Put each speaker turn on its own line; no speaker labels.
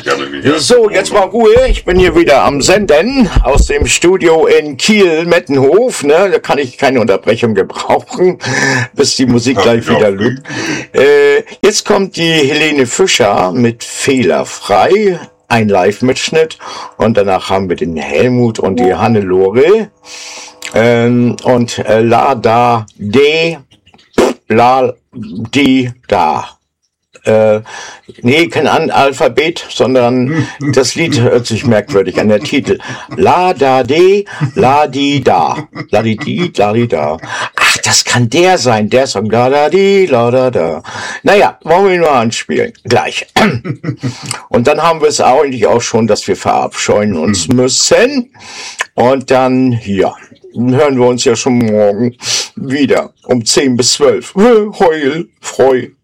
So, jetzt mal Ruhe. Ich bin hier wieder am Senden aus dem Studio in Kiel-Mettenhof. Ne? Da kann ich keine Unterbrechung gebrauchen, bis die Musik gleich wieder lügt. Jetzt kommt die Helene Fischer mit Fehlerfrei, ein Live-Mitschnitt. Und danach haben wir den Helmut und die Hannelore. Und La Da De La Di Da. Nee, kein Alphabet, sondern das Lied hört sich merkwürdig an, der Titel. La da de, la di da. La di di, la di da. Ach, das kann der sein, der Song. La da di, la da da. Naja, wollen wir ihn mal anspielen? Gleich. Und dann haben wir es eigentlich auch schon, dass wir verabscheuen uns müssen. Und dann, ja, hören wir uns ja schon morgen wieder um 10 bis 12. Heul, Freu.